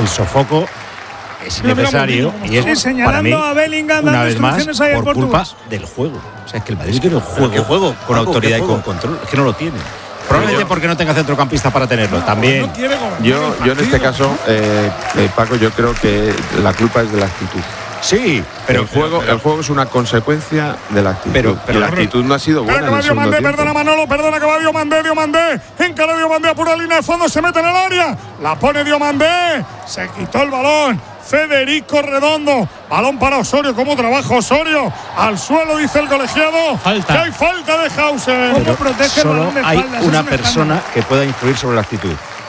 el sofoco es innecesario y es para mí, a Bellingham, una vez más, por culpa Portugués. del juego. O sea, es que el Madrid tiene un juego con Paco, autoridad ¿qué y con juego? control. Es que no lo tiene. Probablemente porque no tenga centrocampista para tenerlo. También. Yo en este caso, Paco, yo creo que la culpa es de la actitud. Sí, pero el juego es una consecuencia de la actitud. Pero y la actitud no ha sido buena. Espera que va Diomandé, perdona Manolo, perdona que va Diomandé. Encara Diomandé a pura línea de fondo, se mete en el área. La pone Diomandé. Se quitó el balón. Federico Redondo. Balón para Osorio. ¿Cómo trabaja Osorio? Al suelo, dice el colegiado. Falta. Que hay falta de Hauser. Pero solo hay una persona que pueda influir sobre la actitud.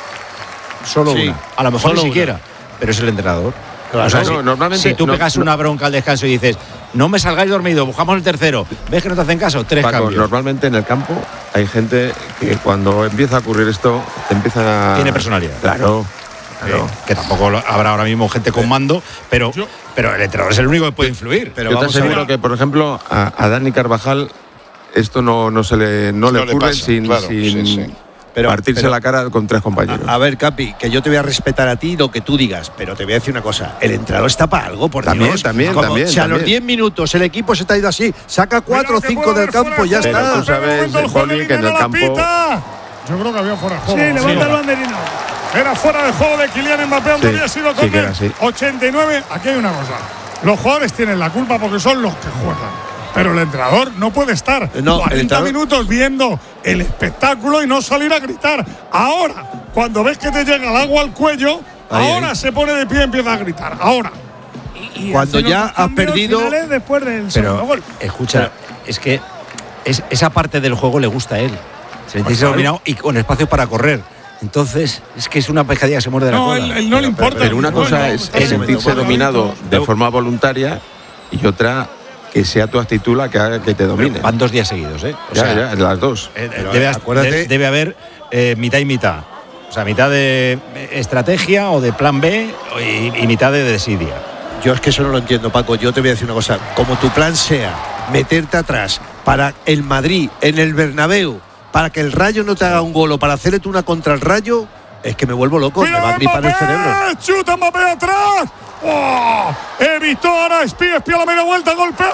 Solo Sí, una. A lo mejor solo ni siquiera, pero es el entrenador. Claro, O sea, no, normalmente si tú pegas una bronca al descanso y dices, no me salgáis dormido, buscamos el tercero, ves que no te hacen caso, 3 Paco, cambios. normalmente en el campo hay gente que cuando empieza a ocurrir esto te empiezan a… Tiene personalidad. Claro. Que tampoco habrá ahora mismo gente con mando, pero el entrenador es el único que puede influir. Pero Yo te vamos a aseguro ver. que, por ejemplo, a Dani Carvajal esto no le ocurre pasa, sin claro, sí. partirse la cara con 3 compañeros. A ver, Capi, que yo te voy a respetar a ti lo que tú digas, pero te voy a decir una cosa. El entrenador está para algo, por También, Dios. también, Como también, Si a los también. 10 minutos el equipo se te ha ido así, saca 4 o Mira, que 5 puede del haber campo y ya fuera de Pero juego. tú sabes, Momento el juego Poli, de que en el Kylian campo… pita. Yo creo que había fuera de juego. Sí, levanta el banderino. Era fuera de juego de Kylian Mbappé, aunque Sí, había sido sí que córner. era así. 89. Aquí hay una cosa. Los jugadores tienen la culpa porque son los que juegan. Pero el entrenador no puede estar No, el 40 entrenador… minutos viendo el espectáculo y no salir a gritar. Ahora, cuando ves que te llega el agua al cuello, ahora se pone de pie y empieza a gritar. Ahora. Y Cuando hace ya los has cambios perdido… finales después del segundo Pero, gol. escucha, es que esa parte del juego le gusta a él. Se le dice dominado y con espacio para correr. Entonces, es que es una pescadilla que se muerde la No, cola. él no le importa. Pero una cosa No, es no, sentirse no, dominado de forma voluntaria y otra que sea tu actitud la que haga que te domine. Van 2 días seguidos, ¿eh? O sea, Ya, las dos. acuérdate… debe haber mitad y mitad. O sea, mitad de estrategia o de plan B y mitad de desidia. Yo es que eso no lo entiendo, Paco. Yo te voy a decir una cosa. Como tu plan sea meterte atrás para el Madrid, en el Bernabéu, para que el Rayo no te haga un gol o para hacerle tú una contra el Rayo, es que me vuelvo loco. Me va a gripar el cerebro. ¡Chuta Mbappé atrás! ¡Oh! Evitó ahora Espía a la media vuelta, golpea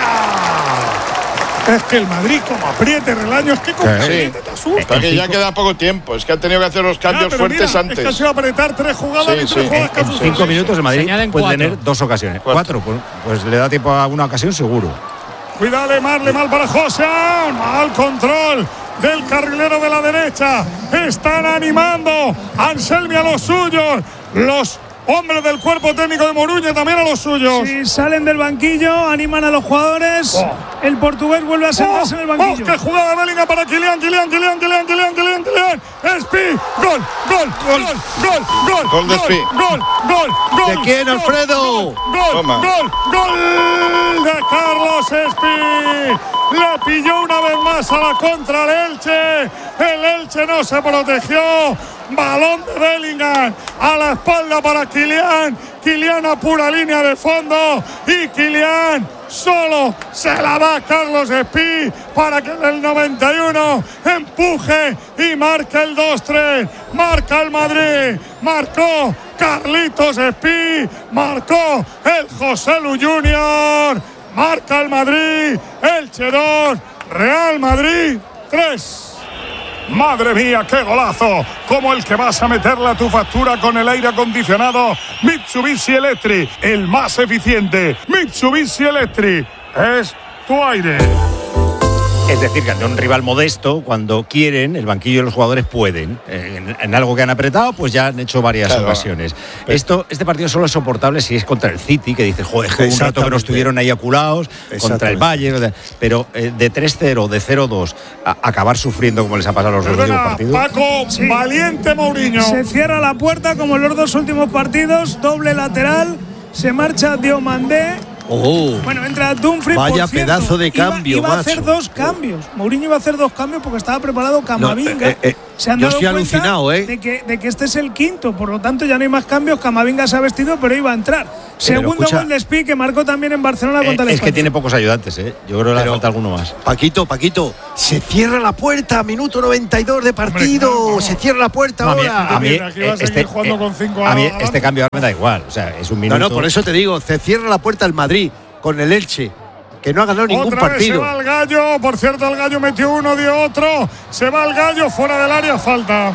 fuera. Es que el Madrid, como apriete Relaño, es que con te asusta. Que ya queda poco tiempo. Es que han tenido que hacer los cambios pero fuertes mira, antes. Es que ha sido apretar 3 jugadas Sí, y 3 sí. jugadas que En asustan. 5 minutos el Madrid Se añaden puede 4. tener 2 ocasiones. 4, pues le da tiempo a una ocasión seguro. Cuidado, le mal para José. Mal control del carrilero de la derecha. Están animando Anselmi a los suyos. Los hombres del cuerpo técnico de Moruña también a los suyos. Si salen del banquillo, animan a los jugadores. El portugués vuelve a sentarse en el banquillo. ¡Qué jugada de Bellingham para Kylian! ¡Espi! ¡Gol! Gol de Espi. ¡Gol! ¿De quién, Alfredo? Toma. ¡Gol de Carlos Espi! Le pilló una vez más a la contra el Elche. El Elche no se protegió. Balón de Bellingham a la espalda para Kylian. Kylian a pura línea de fondo. Y Kylian solo se la da a Carlos Espi para que en el 91 empuje y marque el 2-3. Marca el Madrid. Marcó Carlitos Espi. Marcó el José Lu Junior. Marca el Madrid. Elche 2. Real Madrid 3. Madre mía, qué golazo, como el que vas a meterle a tu factura con el aire acondicionado Mitsubishi Electric, el más eficiente. Mitsubishi Electric es tu aire. Es decir, que ante un rival modesto, cuando quieren, el banquillo de los jugadores pueden. En algo que han apretado, pues ya han hecho varias ocasiones. Este partido solo es soportable si es contra el City, que dice, joder, un rato que nos estuvieron ahí aculados, contra el Bayern. Pero de 3-0, de 0-2, acabar sufriendo como les ha pasado a los dos últimos partidos. Paco, valiente Mourinho. Se cierra la puerta como en los 2 últimos partidos. Doble lateral. Se marcha Diomandé. Bueno, entra Dumfries. Vaya por cierto, pedazo de cambio, iba a macho. hacer 2 cambios. Mourinho iba a hacer 2 cambios porque estaba preparado Camavinga. se han Yo dado estoy cuenta alucinado, de que este es el quinto, por lo tanto ya no hay más cambios. Camavinga se ha vestido, pero iba a entrar. Segundo gol de Spi, que marcó también en Barcelona contra el Es Español. que tiene pocos ayudantes, ¿eh? Yo creo que le hace falta alguno más. Paquito, se cierra la puerta, minuto 92 de partido. Hombre, no. Se cierra la puerta ahora. A mí jugando con 5 a mí este cambio ahora me da igual. O sea, es un minuto. No, por eso te digo, se cierra la puerta el Madrid con el Elche, que no ha ganado ningún Otra partido. vez se va el Gallo, por cierto, el Gallo metió uno de otro. Se va el Gallo fuera del área, falta.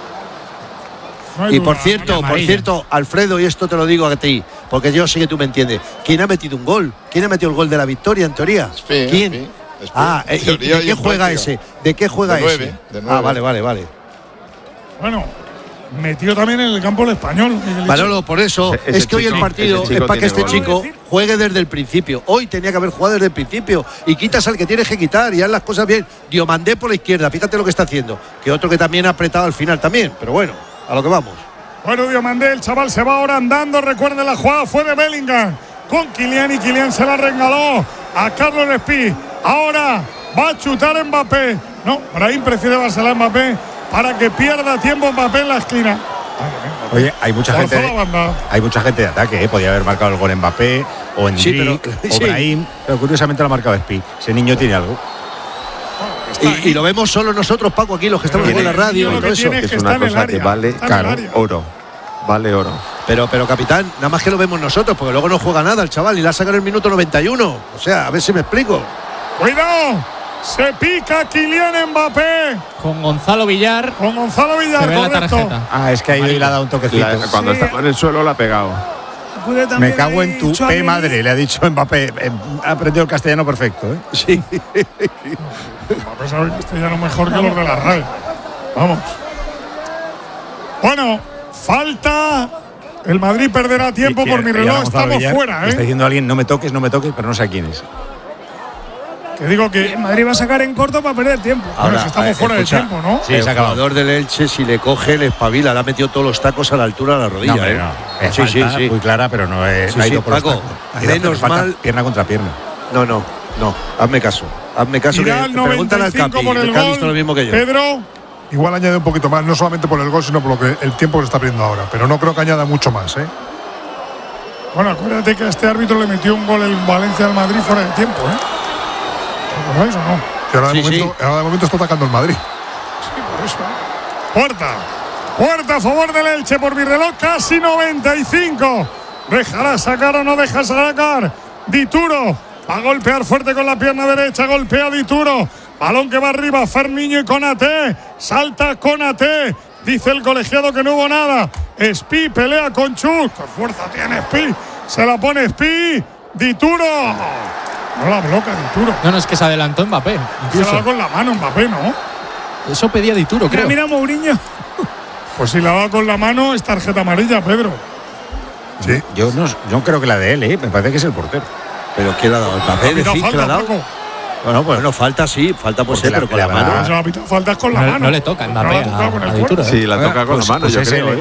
No Y duda, por cierto, Alfredo, y esto te lo digo a ti, porque yo sé que tú me entiendes. ¿Quién ha metido un gol? ¿Quién ha metido el gol de la victoria, en teoría? ¿Quién? Spi. ¿De qué juega ese? ¿De qué juega De ese? 9. Vale. Bueno, metió también en el campo el Español. Manolo, por eso es que hoy el partido es para que este chico juegue desde el principio. Hoy tenía que haber jugado desde el principio y quitas al que tienes que quitar y haz las cosas bien. Diomandé por la izquierda, fíjate lo que está haciendo. Que otro que también ha apretado al final también, pero bueno, a lo que vamos. Bueno, Diomandé, el chaval se va ahora andando. Recuerden, la jugada fue de Bellingham con Kylian y Kylian se la regaló a Carlos Spi. Ahora va a chutar Mbappé. No, Brahim prefiere dársela a Mbappé para que pierda tiempo Mbappé en la esquina. Oye, hay mucha gente de ataque, ¿eh? Podía haber marcado el gol Mbappé o Endrick o Brahim, pero curiosamente lo ha marcado Spi. Ese niño tiene algo. Y lo vemos solo nosotros, Paco, aquí los que estamos en la radio y todo eso. Es una cosa que vale caro, oro. Vale oro. Pero capitán, nada más que lo vemos nosotros, porque luego no juega nada el chaval y la saca en el minuto 91. O sea, a ver si me explico. ¡Cuidado! Se pica Kylian Mbappé. Con Gonzalo Villar. Con Gonzalo Villar, se ve la correcto. tarjeta. Es que ahí le ha dado un toquecito. Cuando estaba en el suelo la ha pegado. Me cago en tu madre, le ha dicho Mbappé. Ha aprendido el castellano perfecto, ¿eh? Sí. Mbappé sabe el castellano mejor que los de la RAE. Vamos. Bueno, falta. El Madrid perderá tiempo por mi reloj. Estamos Villar, fuera, ¿eh? Está diciendo alguien, no me toques, pero no sé a quién es. Que digo que el Madrid va a sacar en corto para perder tiempo. Ahora, estamos fuera de tiempo, ¿no? Sí, el jugador del Elche, si le coge, le espabila, le ha metido todos los tacos a la altura de la rodilla. No. Es falta, muy clara, pero no ha ido por Paco, los tacos. menos mal. Pierna contra pierna. No. Hazme caso. Irá al 95 por el gol. Lo mismo que yo. Pedro. Igual añade un poquito más, no solamente por el gol, sino por lo que el tiempo que se está perdiendo ahora. Pero no creo que añada mucho más, ¿eh? Bueno, acuérdate que a este árbitro le metió un gol en Valencia al Madrid fuera de tiempo, ¿eh? ¿Recordáis o no? Que ahora de momento está atacando el Madrid. Sí, por eso. Puerta a favor del Elche por mi reloj, casi 95. ¿Dejará sacar o no deja sacar? Dituro va a golpear fuerte con la pierna derecha, golpea Dituro. Balón que va arriba, Ferniño y Konaté. Salta Konaté. Dice el colegiado que no hubo nada. Spi pelea con Chus. ¿Qué fuerza tiene Spi? Se la pone Spi. Dituro. No la bloca Dituro. No, es que se adelantó Mbappé. Se la da con la mano Mbappé, ¿no? Eso pedía Dituro, creo. Mira Mourinho. Pues si la da con la mano es tarjeta amarilla, Pedro. Sí. Yo no creo que la de él, ¿eh? Me parece que es el portero. ¿Pero quién le ha dado? ¿El papel? ¿Decís que le ha dado? Bueno, falta sí, falta por ser, pero con la mano. Se la pita faltas con la mano. No le toca Mbappé a Dituro. Sí, la toca con la mano, yo creo.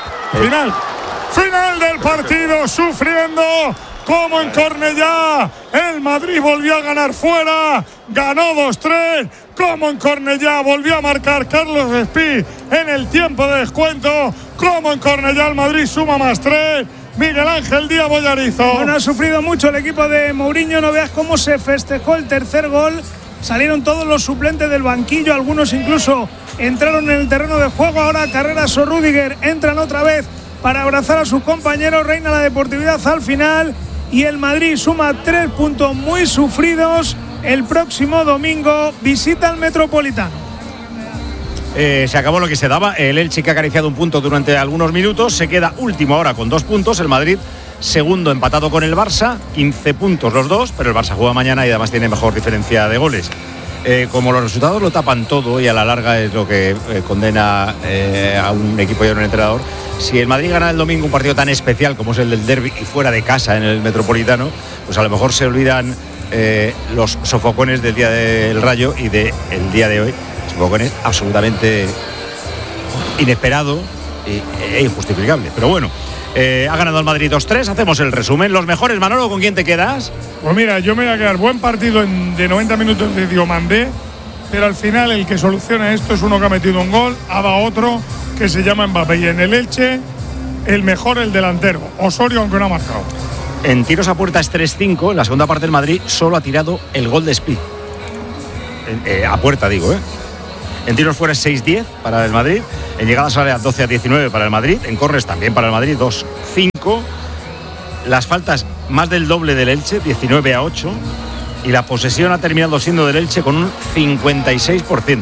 Final del partido, sufriendo como en Cornellá. El Madrid volvió a ganar fuera, ganó 2-3. Como en Cornellá volvió a marcar Carlos Spi en el tiempo de descuento. Como en Cornellá el Madrid suma +3. Miguel Ángel Díaz Bollarizo. Bueno, ha sufrido mucho el equipo de Mourinho. No veas cómo se festejó el tercer gol. Salieron todos los suplentes del banquillo. Algunos incluso entraron en el terreno de juego. Ahora Carreras o Rüdiger entran otra vez para abrazar a sus compañeros. Reina la deportividad al final. Y el Madrid suma 3 puntos muy sufridos. El próximo domingo visita al Metropolitano. Se acabó lo que se daba. El Elche, que ha acariciado un punto durante algunos minutos, se queda último ahora con 2 puntos. El Madrid segundo, empatado con el Barça, 15 puntos los dos, pero el Barça juega mañana y además tiene mejor diferencia de goles. Como los resultados lo tapan todo y a la larga es lo que condena a un equipo y a un entrenador, si el Madrid gana el domingo un partido tan especial como es el del derbi y fuera de casa en el Metropolitano, pues a lo mejor se olvidan los sofocones del día del Rayo y del día de hoy. Sofocones absolutamente inesperado e injustificable. Pero bueno, ha ganado el Madrid 2-3. Hacemos el resumen. Los mejores, Manolo, ¿con quién te quedas? Pues mira, yo me voy a quedar buen partido de 90 minutos de Diomandé, pero al final el que soluciona esto es uno que ha metido un gol, ha dado otro que se llama Mbappé. Y en el Elche, el mejor, el delantero. Osorio, aunque no ha marcado. En tiros a puerta es 3-5. En la segunda parte, el Madrid solo ha tirado el gol de Speed. A puerta, digo, ¿eh? En tiros fuera es 6-10 para el Madrid. En llegadas a área 12-19 para el Madrid. En corners también para el Madrid, 2-5. Las faltas más del doble del Elche, 19-8. Y la posesión ha terminado siendo del Elche con un 56%.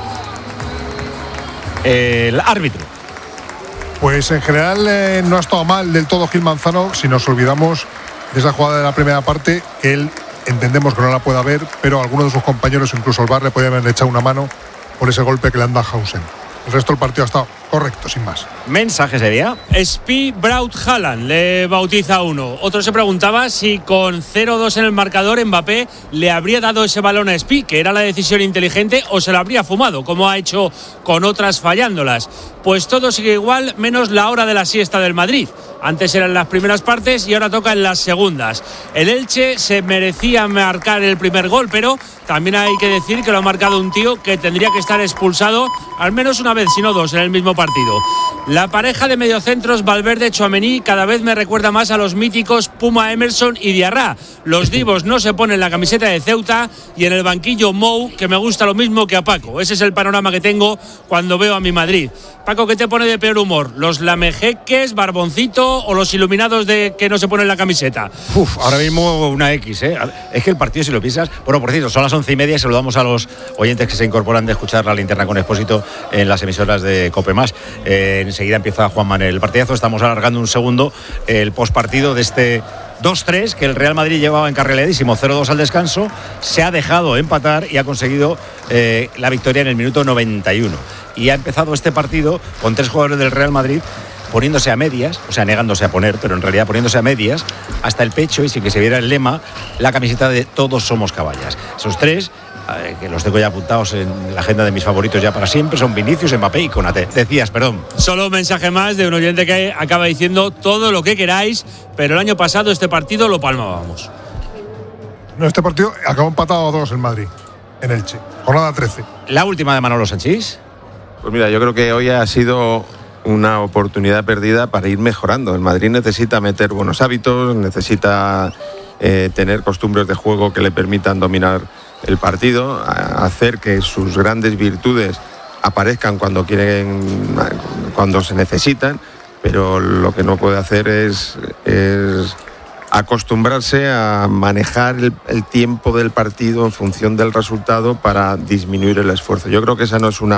El árbitro. Pues en general no ha estado mal del todo Gil Manzano, si nos olvidamos de esa jugada de la primera parte, que él entendemos que no la pueda ver, pero algunos de sus compañeros, incluso el VAR, le podían haber echado una mano por ese golpe que le han dado a Hausen. El resto del partido ha estado correcto, sin más. Mensaje sería: Spi Braut Haaland le bautiza uno. Otro se preguntaba si con 0-2 en el marcador Mbappé le habría dado ese balón a Spi, que era la decisión inteligente, o se lo habría fumado, como ha hecho con otras fallándolas. Pues todo sigue igual, menos la hora de la siesta del Madrid. Antes eran las primeras partes y ahora toca en las segundas. El Elche se merecía marcar el primer gol, pero también hay que decir que lo ha marcado un tío que tendría que estar expulsado al menos una vez, si no dos, en el mismo partido. La pareja de mediocentros Valverde-Tchouaméni cada vez me recuerda más a los míticos Puma Emerson y Diarra. Los divos no se ponen la camiseta de Ceuta y en el banquillo Mou, que me gusta lo mismo que a Paco. Ese es el panorama que tengo cuando veo a mi Madrid. Paco, ¿qué te pone de peor humor? ¿Los lamejeques, Barboncito o los iluminados de que no se ponen la camiseta? Ahora mismo una X, ¿eh? Es que el partido, si lo piensas… Bueno, por cierto, son las 11:30 y saludamos a los oyentes que se incorporan de escuchar la linterna con Expósito en las emisoras de COPE+. Enseguida empieza Juan Manuel el partidazo. Estamos alargando un segundo el postpartido de este 2-3 que el Real Madrid llevaba encarriladísimo, 0-2 al descanso. Se ha dejado empatar y ha conseguido la victoria en el minuto 91. Y ha empezado este partido con 3 jugadores del Real Madrid poniéndose a medias, o sea, negándose a poner, pero en realidad poniéndose a medias, hasta el pecho, y sin que se viera el lema, la camiseta de Todos somos caballas. Esos 3, que los tengo ya apuntados en la agenda de mis favoritos ya para siempre, son Vinicius, Mbappé y Konaté. Decías, perdón. Solo un mensaje más de un oyente que acaba diciendo todo lo que queráis, pero el año pasado este partido lo palmábamos. No, este partido acabó empatado a 2 en Madrid, en Elche. Jornada 13. La última de Manolo Sanchís. Pues mira, yo creo que hoy ha sido una oportunidad perdida para ir mejorando. El Madrid necesita meter buenos hábitos, necesita tener costumbres de juego que le permitan dominar el partido, hacer que sus grandes virtudes aparezcan cuando quieren, cuando se necesitan, pero lo que no puede hacer es acostumbrarse a manejar el tiempo del partido en función del resultado para disminuir el esfuerzo. Yo creo que esa no es un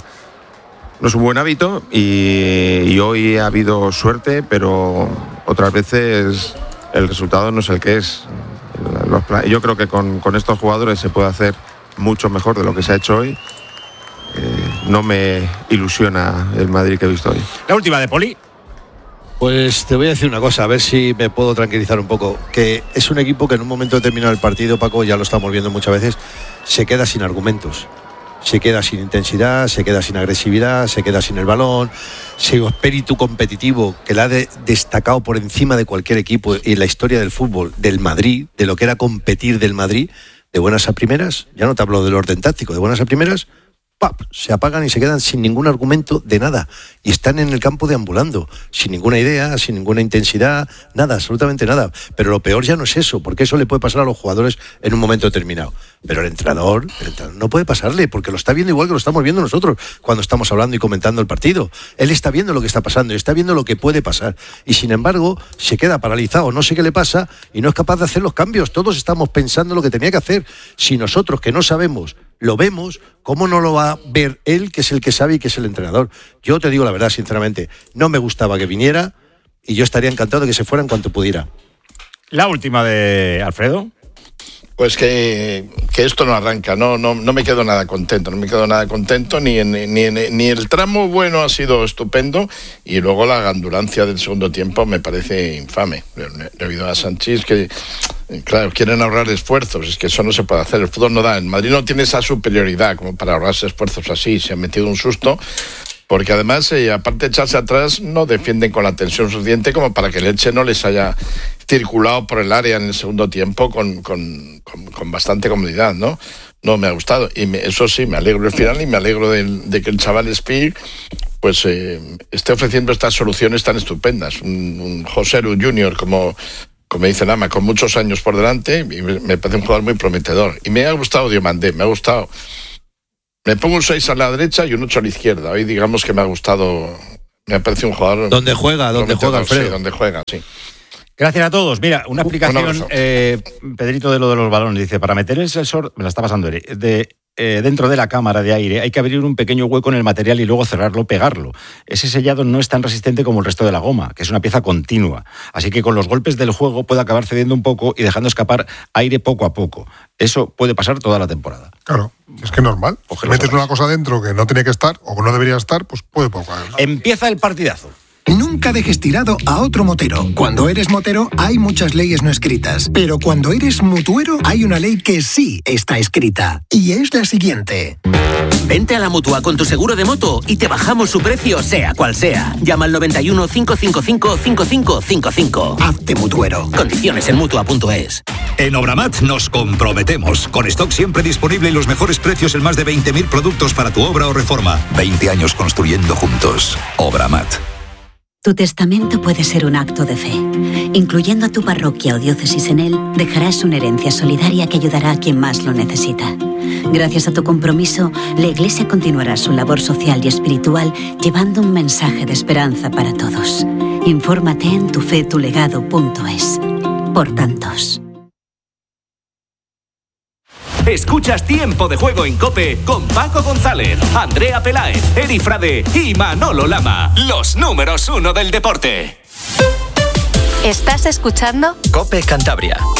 buen hábito y hoy ha habido suerte, pero otras veces el resultado no es el que es. Yo creo que con estos jugadores se puede hacer mucho mejor de lo que se ha hecho hoy. No me ilusiona el Madrid que he visto hoy. La última de Poli. Pues te voy a decir una cosa, a ver si me puedo tranquilizar un poco. Que es un equipo que en un momento determinado del partido, Paco, ya lo estamos viendo muchas veces, se queda sin argumentos. Se queda sin intensidad, se queda sin agresividad, se queda sin el balón, sin espíritu competitivo que la ha destacado por encima de cualquier equipo en la historia del fútbol, del Madrid, de lo que era competir del Madrid, de buenas a primeras, ya no te hablo del orden táctico, de buenas a primeras, ¡pap!, se apagan y se quedan sin ningún argumento de nada. Y están en el campo deambulando, sin ninguna idea, sin ninguna intensidad, nada, absolutamente nada. Pero lo peor ya no es eso, porque eso le puede pasar a los jugadores en un momento determinado. Pero el entrenador no puede pasarle, porque lo está viendo igual que lo estamos viendo nosotros cuando estamos hablando y comentando el partido. Él está viendo lo que está pasando y está viendo lo que puede pasar. Y sin embargo, se queda paralizado, no sé qué le pasa, y no es capaz de hacer los cambios. Todos estamos pensando lo que tenía que hacer. Si nosotros, que no sabemos, lo vemos, ¿cómo no lo va a ver él, que es el que sabe y que es el entrenador? Yo te digo la verdad, sinceramente, no me gustaba que viniera y yo estaría encantado de que se fuera en cuanto pudiera. La última de Alfredo. Pues que esto no arranca, no me quedo nada contento, ni el tramo bueno ha sido estupendo y luego la gandulancia del segundo tiempo me parece infame. Le he oído a Sanchís que, claro, quieren ahorrar esfuerzos, es que eso no se puede hacer, el fútbol no da, el Madrid no tiene esa superioridad como para ahorrarse esfuerzos así, se han metido un susto. Porque además, aparte de echarse atrás, no defienden con la tensión suficiente como para que el Elche no les haya circulado por el área en el segundo tiempo con bastante comodidad, ¿no? no me ha gustado. Y eso sí, me alegro del final y me alegro de que el chaval Espí pues esté ofreciendo estas soluciones tan estupendas. Un José Lu Junior, como dice Lama, con muchos años por delante, y me parece un jugador muy prometedor. Y me ha gustado Diomandé, me ha gustado. Me pongo un 6 a la derecha y un 8 a la izquierda. Hoy digamos que me ha gustado, me ha parecido un jugador... ¿Dónde juega, Alfredo? Sí, donde juega, sí. Gracias a todos. Mira, una explicación, Pedrito, de lo de los balones. Dice, para meter el sensor, me la está pasando Eri, dentro de la cámara de aire hay que abrir un pequeño hueco en el material y luego cerrarlo, pegarlo. Ese sellado no es tan resistente como el resto de la goma, que es una pieza continua. Así que con los golpes del juego puede acabar cediendo un poco y dejando escapar aire poco a poco. Eso puede pasar toda la temporada. Claro, es que es normal. Si metes una cosa dentro que no tiene que estar o que no debería estar, pues puede poco. Empieza el partidazo. Nunca dejes tirado a otro motero. Cuando eres motero hay muchas leyes no escritas, pero cuando eres mutuero hay una ley que sí está escrita, y es la siguiente. Vente a la Mutua con tu seguro de moto y te bajamos su precio sea cual sea. Llama al 91 555 5555. Hazte mutuero. Condiciones en Mutua.es. En Obramat nos comprometemos. Con stock siempre disponible y los mejores precios en más de 20.000 productos para tu obra o reforma. 20 años construyendo juntos. Obramat. Tu testamento puede ser un acto de fe. Incluyendo a tu parroquia o diócesis en él, dejarás una herencia solidaria que ayudará a quien más lo necesita. Gracias a tu compromiso, la Iglesia continuará su labor social y espiritual llevando un mensaje de esperanza para todos. Infórmate en tufetulegado.es. Por tantos. Escuchas Tiempo de Juego en COPE con Paco González, Andrea Peláez, Eri Frade y Manolo Lama. Los números 1 del deporte. ¿Estás escuchando? COPE Cantabria.